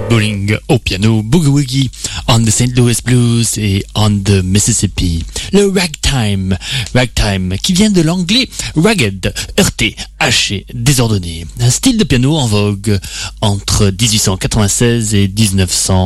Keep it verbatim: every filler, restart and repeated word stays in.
Bowling au piano, Boogie Woogie on the Saint Louis Blues et on the Mississippi. Le ragtime, ragtime qui vient de l'anglais ragged, heurté, haché, désordonné. Un style de piano en vogue entre dix-huit cent quatre-vingt-seize et dix-neuf cents.